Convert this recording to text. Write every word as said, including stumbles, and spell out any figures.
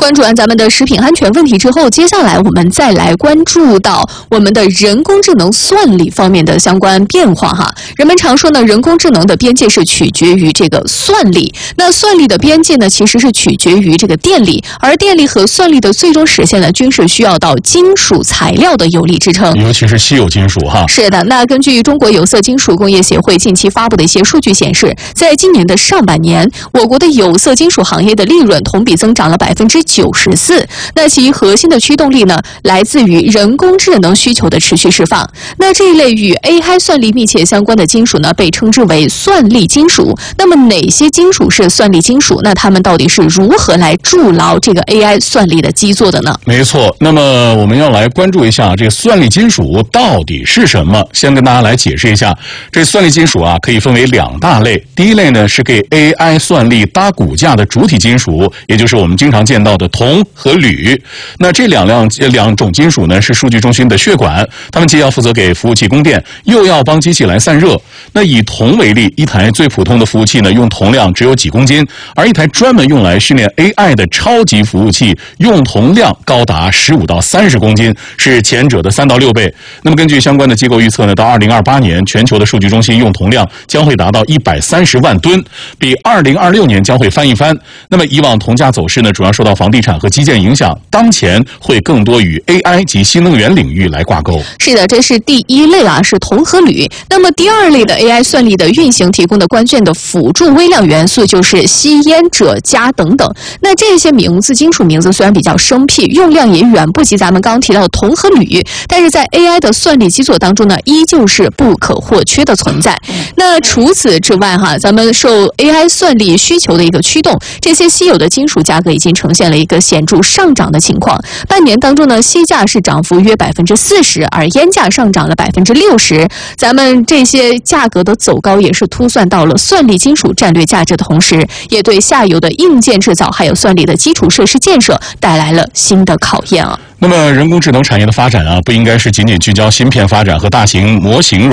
关注完咱们的食品安全问题之后，接下来我们再来关注到我们的人工智能算力方面的相关变化哈。人们常说呢，人工智能的边界是取决于这个算力，那算力的边界呢，其实是取决于这个电力，而电力和算力的最终实现呢，均是需要到金属材料的有力支撑， 尤其是稀有金属哈。 是的，那根据中国有色金属工业协会近期发布的一些数据显示，在今年的上半年，我国的有色金属行业的利润同比增长了百分之九十四。那其核心的驱动力呢，来自于人工智能需求的持续释放。那这一类与 A I 算力密切相关的金属呢，被称之为算力金属。那么哪些金属是算力金属？那它们到底是如何来筑牢这个 A I 算力的基座的呢？ 没错，那么我们要来关注一下这个算力金属到底是什么。先跟大家来解释一下，这算力金属啊，可以分为两大类。第一类呢，是给 A I 算力搭骨架的主体金属，也就是我们经常见到的铜和铝。那这两辆两种金属呢，是数据中心的血管，它们既要负责给服务器供电，又要帮机器来散热。那以铜为例，一台最普通的服务器呢，用铜量只有几公斤，而一台专门用来训练 A I 的超级服务器，用铜量高达十五到三十公斤，是前者的三到六倍。那么根据相关的机构预测呢，到二零二八年，全球的数据中心用铜量将会达到一百三十万吨，比二零二六年将会翻一番。那么以往铜价走势呢，主要受到房地产和基建影响，当前会更多与 A I 及新能源领域来挂钩。 是的，这是第一类啊，是铜和铝。那么第二类的 A I 算力的运行提供的关键的辅助微量元素就是锡、烟、锗、镓等等。那这些名字金属名字虽然比较生僻，用量也远不及咱们刚刚提到的铜和铝，但是在 A I 的算力基座当中呢，依旧是不可或缺的存在。那除此之外哈，咱们受 A I 算力需求的一个驱动，这些稀有的金属价格已经呈现了一个显著上涨的情况。半年当中呢，锡价是涨幅约百分之四十，而烟价上涨了百分之六十。咱们这些价格的走高，也是突算到了算力金属战略价值的同时，也对下游的硬件制造还有算力的基础设施建设带来了新的考验啊。 那么人工智能产业的发展啊，不应该是仅仅聚焦芯片发展和大型模型